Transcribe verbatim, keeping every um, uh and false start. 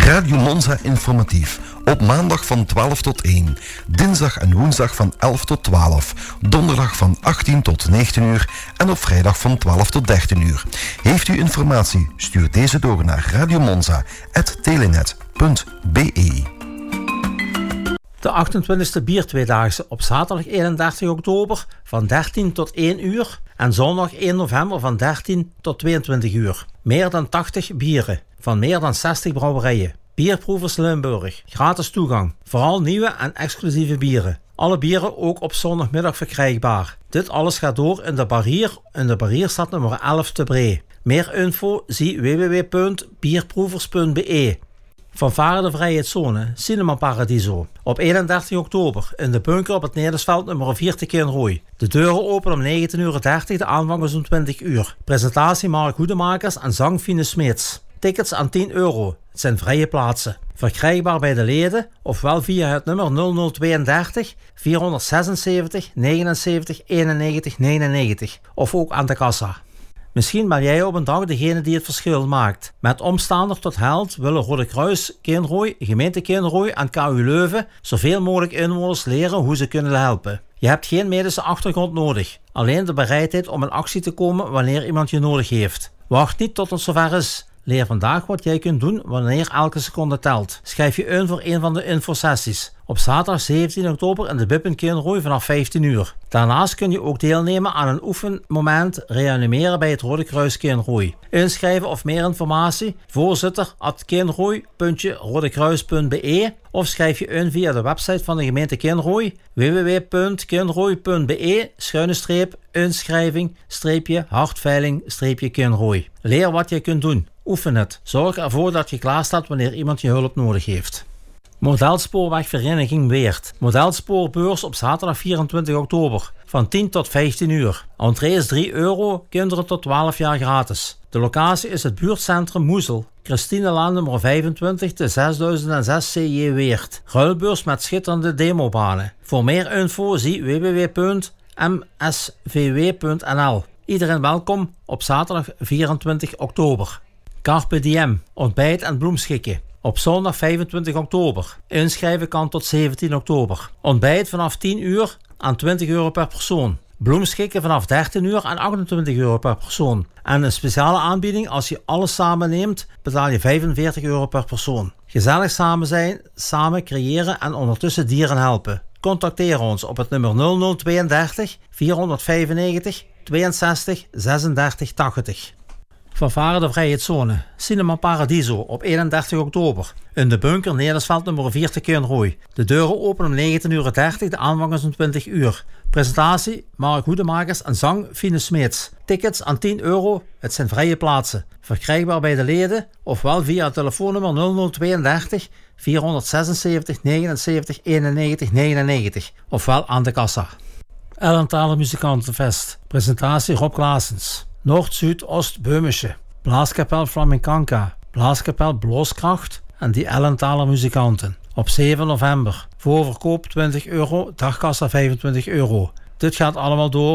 Radio Monza informatief. Op maandag van twaalf tot één. Dinsdag en woensdag van elf tot twaalf. Donderdag van achttien tot negentien uur. En op vrijdag van twaalf tot dertien uur. Heeft u informatie? Stuur deze door naar radiomonza apenstaartje telenet punt b e. De achtentwintigste biertweedaagse op zaterdag eenendertig oktober van dertien tot één uur en zondag één november van dertien tot tweeëntwintig uur. Meer dan tachtig bieren van meer dan zestig brouwerijen. Bierproevers Limburg. Gratis toegang. Vooral nieuwe en exclusieve bieren. Alle bieren ook op zondagmiddag verkrijgbaar. Dit alles gaat door in de Barrier in de Barrierstraat nummer elf te Bree. Meer info zie w w w punt bierproevers punt b e. Fanfare de Vrijheidszone, Cinema Paradiso. Op eenendertig oktober in de bunker op het Nedersveld nummer vier te Kinrooi. De deuren openen om negentien uur dertig, de aanvang is om twintig uur. Presentatie Mark Hoedemakers en zang Fine Smeets. Tickets aan tien euro. Het zijn vrije plaatsen. Verkrijgbaar bij de leden ofwel via het nummer nul nul tweeëndertig vierhonderdzesenzeventig negenenzeventig eenennegentig negenennegentig of ook aan de kassa. Misschien ben jij op een dag degene die het verschil maakt. Met omstaander tot held willen Rode Kruis Kinrooi, gemeente Kinrooi en K U Leuven zoveel mogelijk inwoners leren hoe ze kunnen helpen. Je hebt geen medische achtergrond nodig, alleen de bereidheid om in actie te komen wanneer iemand je nodig heeft. Wacht niet tot het zover is. Leer vandaag wat jij kunt doen wanneer elke seconde telt. Schrijf je in voor een van de infosessies. Op zaterdag zeventien oktober in de Bib in Kinrooi vanaf vijftien uur. Daarnaast kun je ook deelnemen aan een oefenmoment reanimeren bij het Rode Kruis Kinrooi. Inschrijven of meer informatie? Voorzitter at kinrooi punt rodekruis punt b e of schrijf je in via de website van de gemeente Kinrooi w w w punt kinrooi punt b e schuine streep inschrijving streepje hartveiling streepje Kinrooi. Leer wat je kunt doen. Oefen het. Zorg ervoor dat je klaar staat wanneer iemand je hulp nodig heeft. Modelspoorwegvereniging Weert. Modelspoorbeurs op zaterdag vierentwintig oktober van tien tot vijftien uur. Entree is drie euro, kinderen tot twaalf jaar gratis. De locatie is het buurtcentrum Moezel. Christinelaan nummer vijfentwintig te zesduizend zes C J Weert. Ruilbeurs met schitterende demobanen. Voor meer info zie w w w punt m s v w punt n l. Iedereen welkom op zaterdag vierentwintig oktober. Carpe Diem, ontbijt en bloemschikken. Op zondag vijfentwintig oktober. Inschrijven kan tot zeventien oktober. Ontbijt vanaf tien uur aan twintig euro per persoon. Bloemschikken vanaf dertien uur aan achtentwintig euro per persoon. En een speciale aanbieding als je alles samen neemt, betaal je vijfenveertig euro per persoon. Gezellig samen zijn, samen creëren en ondertussen dieren helpen. Contacteer ons op het nummer nul nul tweeëndertig vierhonderdvijfennegentig tweeënzestig zesendertig tachtig. Fanfare de Vrijheidszone, Cinema Paradiso op eenendertig oktober. In de bunker Nedersveld nummer vier te Kinrooi. De deuren openen om negentien uur dertig, de aanvang is om twintig uur. Presentatie Mark Hoedemakers en zang Fine Smeets. Tickets aan tien euro, het zijn vrije plaatsen. Verkrijgbaar bij de leden ofwel via het telefoonnummer nul nul tweeëndertig vierhonderdzesenzeventig negenenzeventig eenennegentig negenennegentig ofwel aan de kassa. Ellenthaler Muzikantenfest. Presentatie Rob Klaasens. Noord-Zuid-Oost-Beumische, Blaaskapel Flamencanca, Blaaskapel Blooskracht en die Ellenthaler muzikanten. Op zeven november. Voorverkoop twintig euro, dagkassa vijfentwintig euro. Dit gaat allemaal door